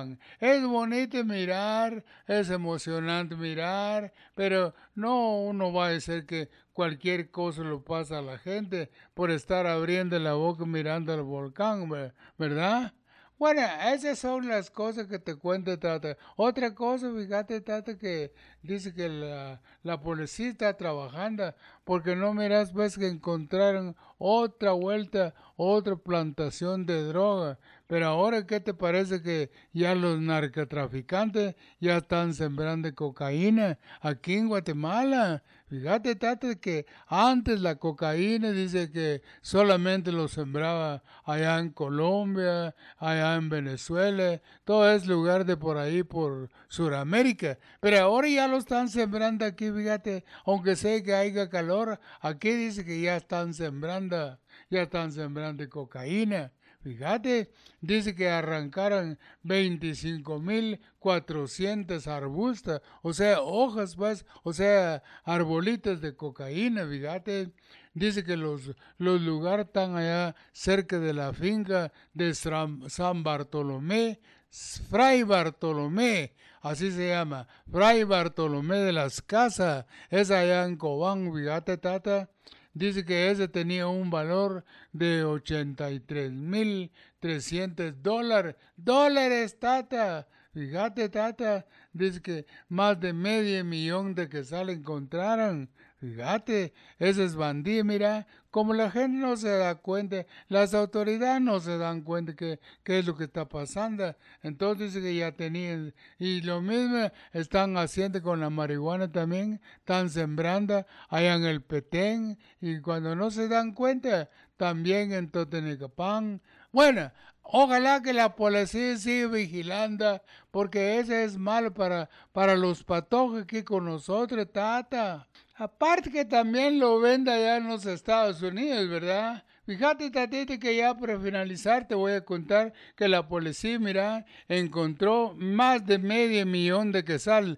volcán. Es bonito mirar, es emocionante mirar, pero no uno va a decir que cualquier cosa lo pasa a la gente por estar abriendo la boca mirando el volcán, ¿verdad? Bueno, esas son las cosas que te cuento, Tata. Otra cosa, fíjate, Tata, que dice que la policía está trabajando porque no miras, ves que encontraron otra vuelta, otra plantación de droga. Pero ahora, ¿qué te parece que ya los narcotraficantes ya están sembrando cocaína aquí en Guatemala? Fíjate, Tata, que antes la cocaína dice que solamente lo sembraba allá en Colombia, allá en Venezuela, todo es lugar de por ahí, por Sudamérica. Pero ahora ya lo están sembrando aquí, fíjate, aunque sé que haya calor, aquí dice que ya están sembrando cocaína. Fíjate, dice que arrancaron 25.400 arbustos, o sea, hojas, pues, o sea, arbolitos de cocaína, fíjate. Dice que los lugares están allá cerca de la finca de San Bartolomé, Fray Bartolomé, así se llama, Fray Bartolomé de las Casas, es allá en Cobán, fíjate, Tata. Dice que ese tenía un valor de 83.300 dólares. ¡Dólares, Tata! Fíjate, Tata. Dice que más de medio millón de quetzales encontraron. Fíjate, ese es bandido, mira. Como la gente no se da cuenta, las autoridades no se dan cuenta que qué es lo que está pasando. Entonces dice que ya tenían. Y lo mismo están haciendo con la marihuana también. Están sembrando allá en el Petén. Y cuando no se dan cuenta, también en Totonicapán. Bueno, ojalá que la policía siga vigilando, porque ese es malo para los patojos aquí con nosotros, Tata. Aparte que también lo vende allá en los Estados Unidos, ¿verdad? Fíjate, Tatita, que ya para finalizar te voy a contar que la policía, mira, encontró más de medio millón de quetzal,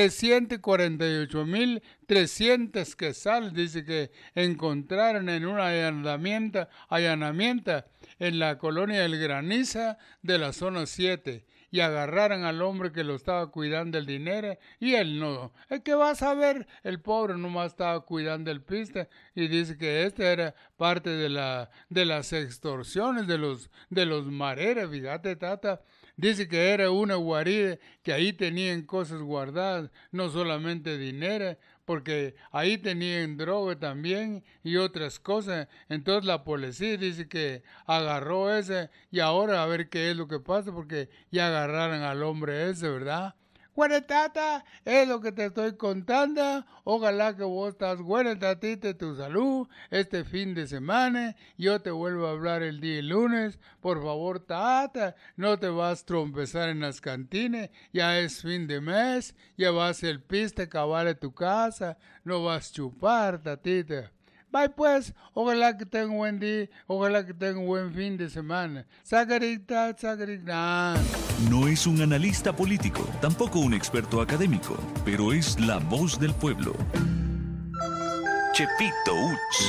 348.300 quetzal, dice que encontraron en un allanamiento en la colonia del Graniza de la zona 7 y agarraron al hombre que lo estaba cuidando el dinero y él no. Es que vas a ver, el pobre nomás estaba cuidando el pista y dice que este era parte de las extorsiones de los mareros, fíjate, Tata. Dice que era una guarida, que ahí tenían cosas guardadas, no solamente dinero, porque ahí tenían droga también y otras cosas. Entonces la policía dice que agarró ese y ahora a ver qué es lo que pasa, porque ya agarraron al hombre ese, ¿verdad? Bueno, Tata, es lo que te estoy contando. Ojalá que vos estás buena, Tatita, tu salud este fin de semana. Yo te vuelvo a hablar el día lunes. Por favor, Tata, no te vas a trompezar en las cantinas. Ya es fin de mes. Ya vas el piste cabal a tu casa. No vas a chupar, Tatita. Bye pues, ojalá que tenga un buen día, ojalá que tenga un buen fin de semana. Sacarita, sacarita. No es un analista político, tampoco un experto académico, pero es la voz del pueblo. Chepito Uch.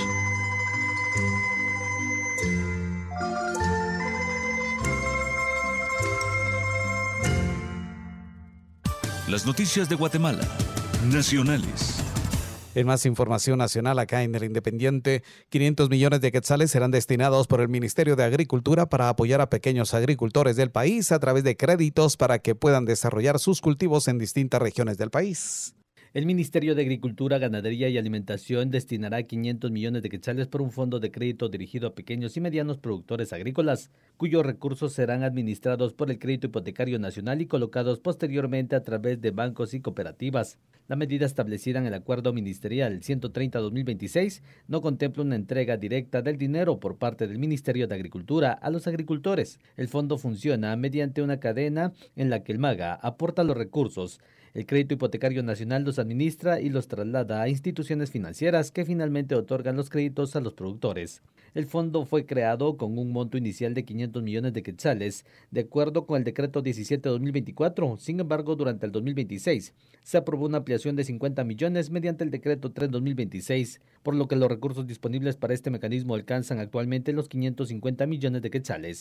Las noticias de Guatemala. Nacionales. En más información nacional acá en El Independiente, 500 millones de quetzales serán destinados por el Ministerio de Agricultura para apoyar a pequeños agricultores del país a través de créditos para que puedan desarrollar sus cultivos en distintas regiones del país. El Ministerio de Agricultura, Ganadería y Alimentación destinará 500 millones de quetzales por un fondo de crédito dirigido a pequeños y medianos productores agrícolas, cuyos recursos serán administrados por el Crédito Hipotecario Nacional y colocados posteriormente a través de bancos y cooperativas. La medida establecida en el Acuerdo Ministerial 130-2026 no contempla una entrega directa del dinero por parte del Ministerio de Agricultura a los agricultores. El fondo funciona mediante una cadena en la que el MAGA aporta los recursos. El Crédito Hipotecario Nacional los administra y los traslada a instituciones financieras que finalmente otorgan los créditos a los productores. El fondo fue creado con un monto inicial de 500 millones de quetzales, de acuerdo con el decreto 17-2024. Sin embargo, durante el 2026 se aprobó una ampliación de 50 millones mediante el decreto 3-2026, por lo que los recursos disponibles para este mecanismo alcanzan actualmente los 550 millones de quetzales.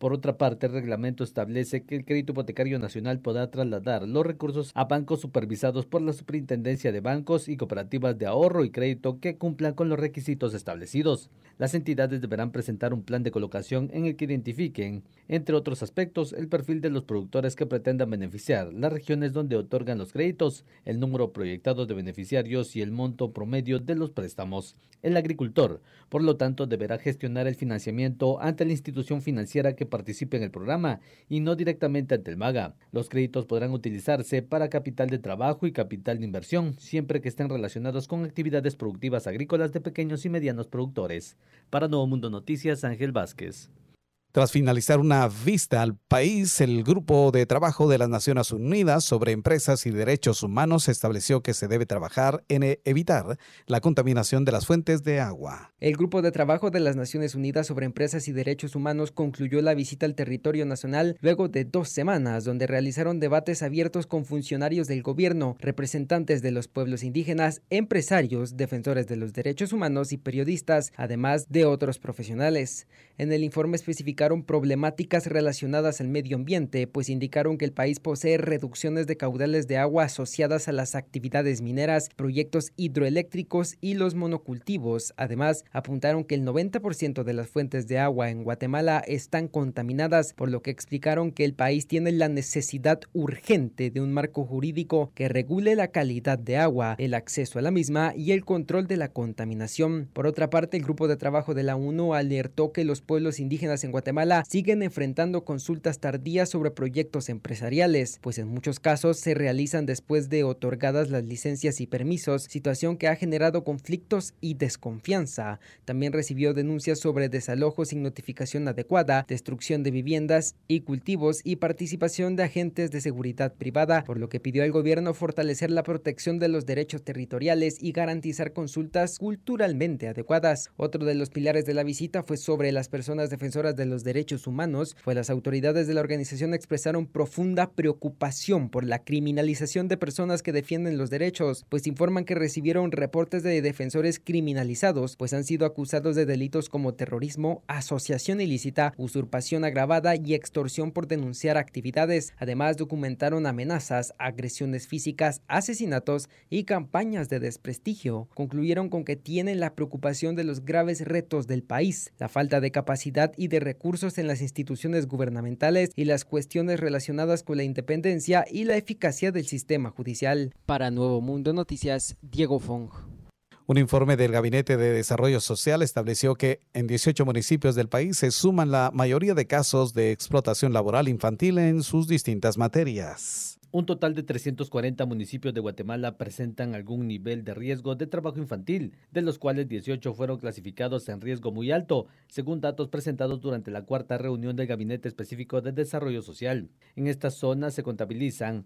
Por otra parte, el reglamento establece que el Crédito Hipotecario Nacional podrá trasladar los recursos a bancos supervisados por la Superintendencia de Bancos y Cooperativas de Ahorro y Crédito que cumplan con los requisitos establecidos. Las entidades deberán presentar un plan de colocación en el que identifiquen, entre otros aspectos, el perfil de los productores que pretendan beneficiar, las regiones donde otorgan los créditos, el número proyectado de beneficiarios y el monto promedio de los préstamos. El agricultor, por lo tanto, deberá gestionar el financiamiento ante la institución financiera que participe en el programa y no directamente ante el MAGA. Los créditos podrán utilizarse para capital de trabajo y capital de inversión, siempre que estén relacionados con actividades productivas agrícolas de pequeños y medianos productores. Para Nuevo Mundo Noticias, Ángel Vázquez. Tras finalizar una vista al país, el Grupo de Trabajo de las Naciones Unidas sobre Empresas y Derechos Humanos estableció que se debe trabajar en evitar la contaminación de las fuentes de agua. El Grupo de Trabajo de las Naciones Unidas sobre Empresas y Derechos Humanos concluyó la visita al territorio nacional luego de 2 semanas, donde realizaron debates abiertos con funcionarios del gobierno, representantes de los pueblos indígenas, empresarios, defensores de los derechos humanos y periodistas, además de otros profesionales. En el informe especificaron problemáticas relacionadas al medio ambiente, pues indicaron que el país posee reducciones de caudales de agua asociadas a las actividades mineras, proyectos hidroeléctricos y los monocultivos. Además, apuntaron que el 90% de las fuentes de agua en Guatemala están contaminadas, por lo que explicaron que el país tiene la necesidad urgente de un marco jurídico que regule la calidad de agua, el acceso a la misma y el control de la contaminación. Por otra parte, el Grupo de Trabajo de la ONU alertó que los pueblos indígenas en Guatemala siguen enfrentando consultas tardías sobre proyectos empresariales, pues en muchos casos se realizan después de otorgadas las licencias y permisos, situación que ha generado conflictos y desconfianza. También recibió denuncias sobre desalojos sin notificación adecuada, destrucción de viviendas y cultivos y participación de agentes de seguridad privada, por lo que pidió al gobierno fortalecer la protección de los derechos territoriales y garantizar consultas culturalmente adecuadas. Otro de los pilares de la visita fue sobre las personas defensoras de los derechos humanos, pues las autoridades de la organización expresaron profunda preocupación por la criminalización de personas que defienden los derechos, pues informan que recibieron reportes de defensores criminalizados, pues han sido acusados de delitos como terrorismo, asociación ilícita, usurpación agravada y extorsión por denunciar actividades. Además, documentaron amenazas, agresiones físicas, asesinatos y campañas de desprestigio. Concluyeron con que tienen la preocupación de los graves retos del país, la falta de capacidad y de recursos en las instituciones gubernamentales y las cuestiones relacionadas con la independencia y la eficacia del sistema judicial. Para Nuevo Mundo Noticias, Diego Fong. Un informe del Gabinete de Desarrollo Social estableció que en 18 municipios del país se suman la mayoría de casos de explotación laboral infantil en sus distintas materias. Un total de 340 municipios de Guatemala presentan algún nivel de riesgo de trabajo infantil, de los cuales 18 fueron clasificados en riesgo muy alto, según datos presentados durante la 4ª reunión del Gabinete Específico de Desarrollo Social. En esta zona se contabilizan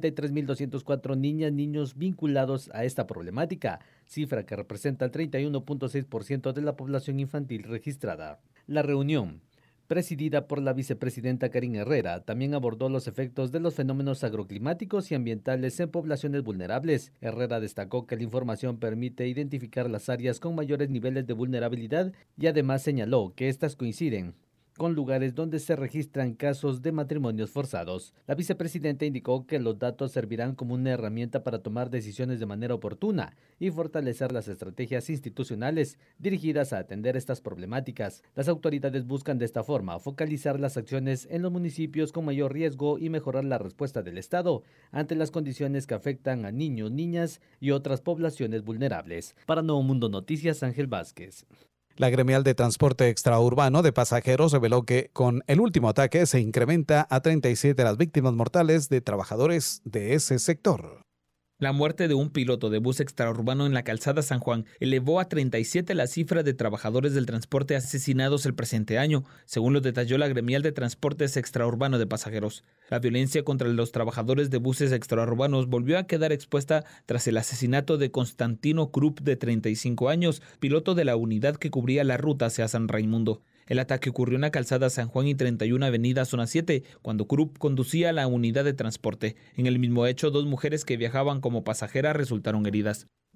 93.204 niños vinculados a esta problemática, cifra que representa el 31.6% de la población infantil registrada. La reunión, presidida por la vicepresidenta Karin Herrera, también abordó los efectos de los fenómenos agroclimáticos y ambientales en poblaciones vulnerables. Herrera destacó que la información permite identificar las áreas con mayores niveles de vulnerabilidad y además señaló que estas coinciden con lugares donde se registran casos de matrimonios forzados. La vicepresidenta indicó que los datos servirán como una herramienta para tomar decisiones de manera oportuna y fortalecer las estrategias institucionales dirigidas a atender estas problemáticas. Las autoridades buscan de esta forma focalizar las acciones en los municipios con mayor riesgo y mejorar la respuesta del Estado ante las condiciones que afectan a niños, niñas y otras poblaciones vulnerables. Para Nuevo Mundo Noticias, Ángel Vázquez. La gremial de transporte extraurbano de pasajeros reveló que con el último ataque se incrementa a 37 las víctimas mortales de trabajadores de ese sector. La muerte de un piloto de bus extraurbano en la calzada San Juan elevó a 37 la cifra de trabajadores del transporte asesinados el presente año, según lo detalló la gremial de transportes extraurbano de pasajeros. La violencia contra los trabajadores de buses extraurbanos volvió a quedar expuesta tras el asesinato de Constantino Krupp, de 35 años, piloto de la unidad que cubría la ruta hacia San Raimundo. El ataque ocurrió en la calzada San Juan y 31 Avenida Zona 7, cuando Krupp conducía la unidad de transporte. En el mismo hecho, 2 mujeres que viajaban como pasajeras resultaron heridas.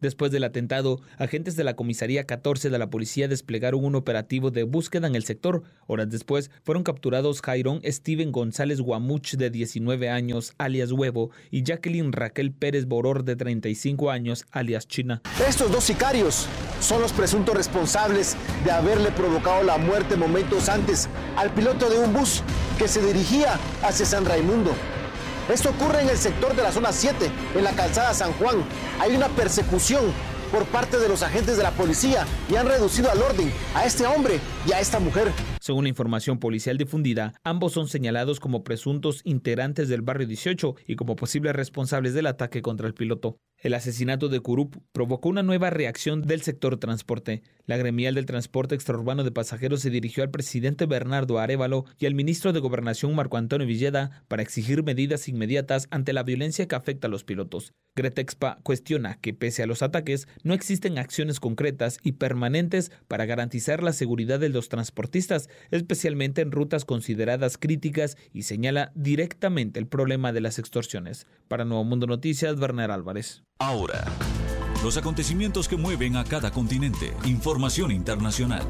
Después del atentado, agentes de la Comisaría 14 de la policía desplegaron un operativo de búsqueda en el sector. Horas después, fueron capturados Jairón Steven González Guamuch, de 19 años, alias Huevo, y Jacqueline Raquel Pérez Boror, de 35 años, alias China. Estos dos sicarios son los presuntos responsables de haberle provocado la muerte momentos antes al piloto de un bus que se dirigía hacia San Raimundo. Esto ocurre en el sector de la zona 7, en la calzada San Juan. Hay una persecución por parte de los agentes de la policía y han reducido al orden a este hombre y a esta mujer. Según la información policial difundida, ambos son señalados como presuntos integrantes del barrio 18 y como posibles responsables del ataque contra el piloto. El asesinato de Curup provocó una nueva reacción del sector transporte. La gremial del transporte extraurbano de pasajeros se dirigió al presidente Bernardo Arévalo y al ministro de Gobernación Marco Antonio Villeda para exigir medidas inmediatas ante la violencia que afecta a los pilotos. Gretexpa cuestiona que, pese a los ataques, no existen acciones concretas y permanentes para garantizar la seguridad de los transportistas, especialmente en rutas consideradas críticas, y señala directamente el problema de las extorsiones. Para Nuevo Mundo Noticias, Werner Álvarez. Ahora, los acontecimientos que mueven a cada continente. Información internacional.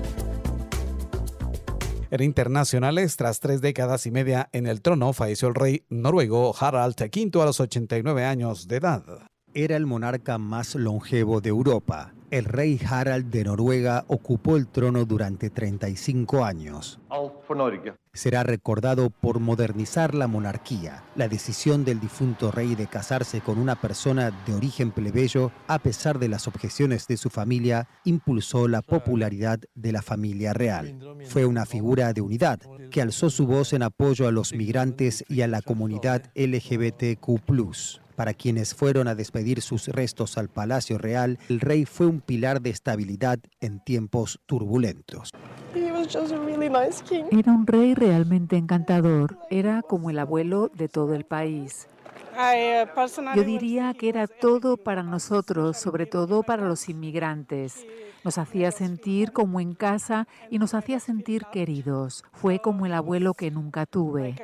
En internacionales, tras 3 décadas y media en el trono, falleció el rey noruego Harald V a los 89 años de edad. Era el monarca más longevo de Europa. El rey Harald de Noruega ocupó el trono durante 35 años. Será recordado por modernizar la monarquía. La decisión del difunto rey de casarse con una persona de origen plebeyo, a pesar de las objeciones de su familia, impulsó la popularidad de la familia real. Fue una figura de unidad que alzó su voz en apoyo a los migrantes y a la comunidad LGBTQ+. Para quienes fueron a despedir sus restos al Palacio Real, el rey fue un pilar de estabilidad en tiempos turbulentos. Era un rey realmente encantador. Era como el abuelo de todo el país. Yo diría que era todo para nosotros, sobre todo para los inmigrantes. Nos hacía sentir como en casa y nos hacía sentir queridos. Fue como el abuelo que nunca tuve.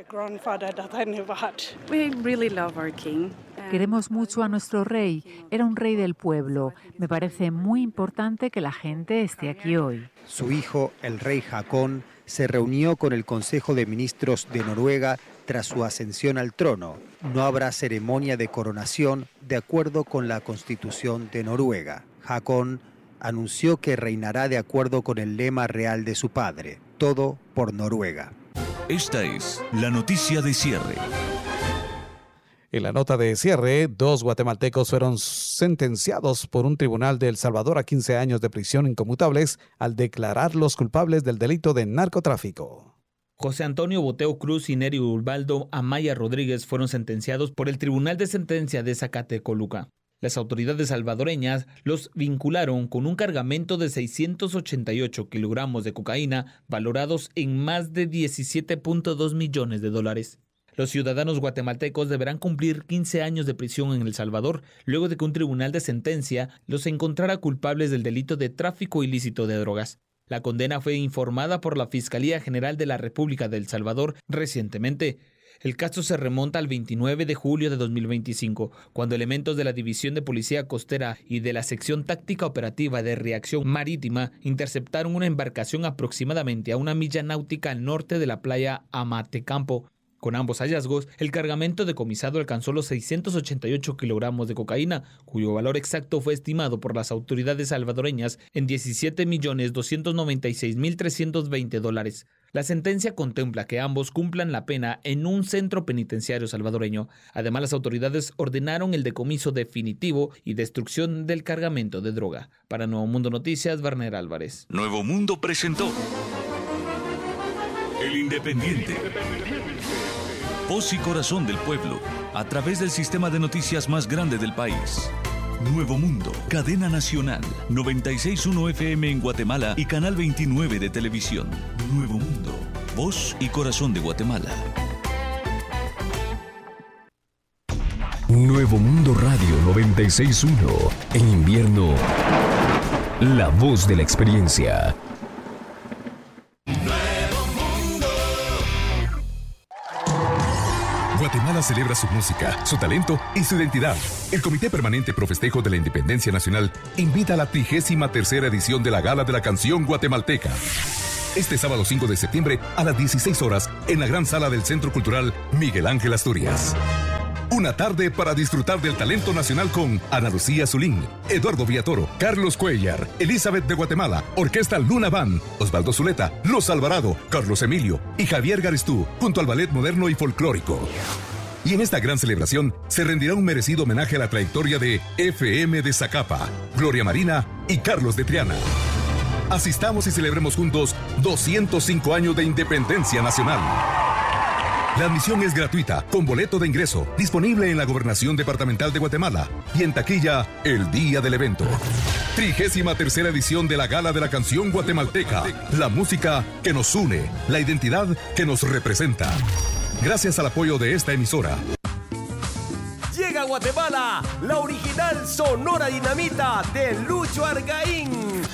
Queremos mucho a nuestro rey. Era un rey del pueblo. Me parece muy importante que la gente esté aquí hoy. Su hijo, el rey Haakon, se reunió con el Consejo de Ministros de Noruega tras su ascensión al trono. No habrá ceremonia de coronación de acuerdo con la Constitución de Noruega. Haakon anunció que reinará de acuerdo con el lema real de su padre: todo por Noruega. Esta es la noticia de cierre. En la nota de cierre, 2 guatemaltecos fueron sentenciados por un tribunal de El Salvador a 15 años de prisión inconmutables al declararlos culpables del delito de narcotráfico. José Antonio Boteo Cruz y Neri Ubaldo Amaya Rodríguez fueron sentenciados por el Tribunal de Sentencia de Zacatecoluca. Las autoridades salvadoreñas los vincularon con un cargamento de 688 kilogramos de cocaína valorados en más de $17.2 millones. Los ciudadanos guatemaltecos deberán cumplir 15 años de prisión en El Salvador, luego de que un tribunal de sentencia los encontrara culpables del delito de tráfico ilícito de drogas. La condena fue informada por la Fiscalía General de la República de El Salvador recientemente. El caso se remonta al 29 de julio de 2025, cuando elementos de la División de Policía Costera y de la Sección Táctica Operativa de Reacción Marítima interceptaron una embarcación aproximadamente a 1 milla náutica al norte de la playa Amatecampo. Con ambos hallazgos, el cargamento decomisado alcanzó los 688 kilogramos de cocaína, cuyo valor exacto fue estimado por las autoridades salvadoreñas en $17.296.320. La sentencia contempla que ambos cumplan la pena en un centro penitenciario salvadoreño. Además, las autoridades ordenaron el decomiso definitivo y destrucción del cargamento de droga. Para Nuevo Mundo Noticias, Werner Álvarez. Nuevo Mundo presentó El Independiente. Voz y corazón del pueblo, a través del sistema de noticias más grande del país. Nuevo Mundo, cadena nacional, 96.1 FM en Guatemala y canal 29 de televisión. Nuevo Mundo, voz y corazón de Guatemala. Nuevo Mundo Radio 96.1. En invierno, la voz de la experiencia. Guatemala Guatemala celebra su música, su talento y su identidad. El Comité Permanente Pro Festejo de la Independencia Nacional invita a la 33ª edición de la Gala de la Canción Guatemalteca. Este sábado 5 de septiembre a las 16 horas en la gran sala del Centro Cultural Miguel Ángel Asturias. Una tarde para disfrutar del talento nacional con Ana Lucía Zulín, Eduardo Villatoro, Carlos Cuellar, Elizabeth de Guatemala, Orquesta Luna Band, Osvaldo Zuleta, Los Alvarado, Carlos Emilio y Javier Garistú, junto al Ballet Moderno y Folclórico. Y en esta gran celebración se rendirá un merecido homenaje a la trayectoria de FM de Zacapa, Gloria Marina y Carlos de Triana. Asistamos y celebremos juntos 205 años de independencia nacional. La admisión es gratuita, con boleto de ingreso, disponible en la Gobernación Departamental de Guatemala y en taquilla el día del evento. 33ª edición de la Gala de la Canción Guatemalteca, la música que nos une, la identidad que nos representa. Gracias al apoyo de esta emisora. Llega a Guatemala la original Sonora Dinamita de Lucho Argaín.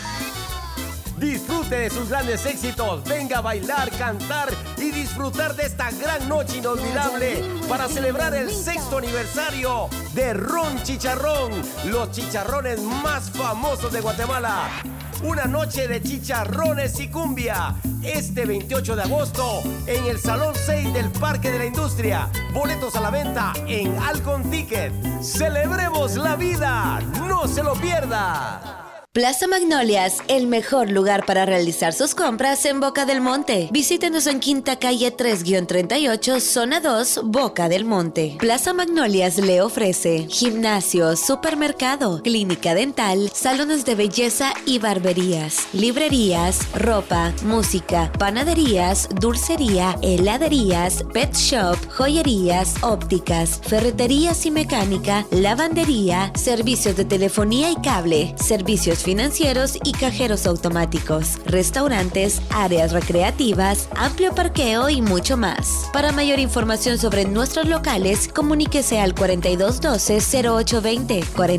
Disfrute de sus grandes éxitos, venga a bailar, cantar y disfrutar de esta gran noche inolvidable para celebrar el 6º aniversario de Ron Chicharrón, los chicharrones más famosos de Guatemala. Una noche de chicharrones y cumbia, este 28 de agosto en el Salón 6 del Parque de la Industria. Boletos a la venta en Alcon Ticket. ¡Celebremos la vida! ¡No se lo pierda! Plaza Magnolias, el mejor lugar para realizar sus compras en Boca del Monte. Visítenos en Quinta Calle 3-38, Zona 2, Boca del Monte. Plaza Magnolias le ofrece gimnasio, supermercado, clínica dental, salones de belleza y barberías, librerías, ropa, música, panaderías, dulcería, heladerías, pet shop, joyerías, ópticas, ferreterías y mecánica, lavandería, servicios de telefonía y cable, servicios financieros y cajeros automáticos, restaurantes, áreas recreativas, amplio parqueo y mucho más. Para mayor información sobre nuestros locales, comuníquese al 4212-0820,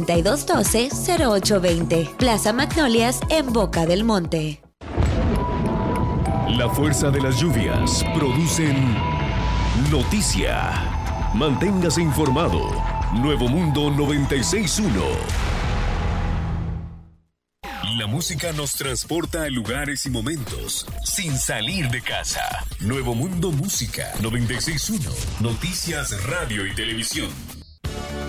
4212-0820. Plaza Magnolias en Boca del Monte. La fuerza de las lluvias producen noticia. Manténgase informado. Nuevo Mundo 96.1. La música nos transporta a lugares y momentos sin salir de casa. Nuevo Mundo Música 96.1. Noticias, radio y televisión.